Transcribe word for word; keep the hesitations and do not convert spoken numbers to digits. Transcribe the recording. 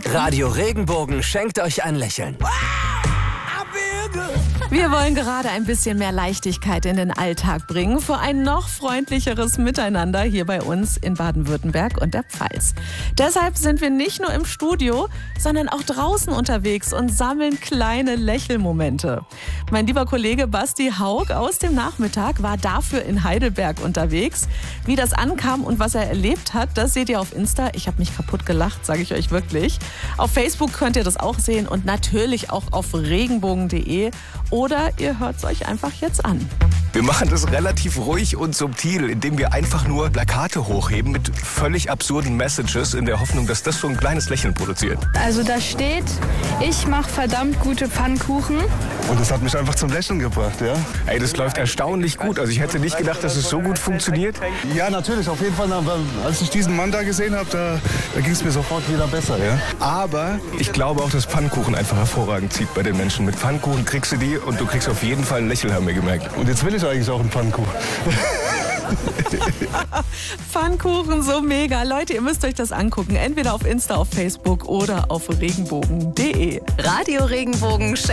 Radio Regenbogen schenkt euch ein Lächeln. Wir wollen gerade ein bisschen mehr Leichtigkeit in den Alltag bringen für ein noch freundlicheres Miteinander hier bei uns in Baden-Württemberg und der Pfalz. Deshalb sind wir nicht nur im Studio, sondern auch draußen unterwegs und sammeln kleine Lächelmomente. Mein lieber Kollege Basti Haug aus dem Nachmittag war dafür in Heidelberg unterwegs. Wie das ankam und was er erlebt hat, das seht ihr auf Insta. Ich habe mich kaputt gelacht, sage ich euch wirklich. Auf Facebook könnt ihr das auch sehen und natürlich auch auf regenbogen punkt de. Oder ihr hört es euch einfach jetzt an. Wir machen das relativ ruhig und subtil, indem wir einfach nur Plakate hochheben mit völlig absurden Messages in der Hoffnung, dass das so ein kleines Lächeln produziert. Also da steht, ich mache verdammt gute Pfannkuchen. Und das hat mich einfach zum Lächeln gebracht, ja. Ey, das läuft erstaunlich gut. Also ich hätte nicht gedacht, dass es so gut funktioniert. Ja, natürlich, auf jeden Fall. Als ich diesen Mann da gesehen habe, da, da ging es mir sofort wieder besser, ja. Aber ich glaube auch, dass Pfannkuchen einfach hervorragend zieht bei den Menschen. Mit Pfannkuchen kriegst du die und du kriegst auf jeden Fall ein Lächeln, haben wir gemerkt. Und jetzt will ich eigentlich auch einen Pfannkuchen. Pfannkuchen, so mega. Leute, ihr müsst euch das angucken. Entweder auf Insta, auf Facebook oder auf regenbogen punkt de. Radio Regenbogen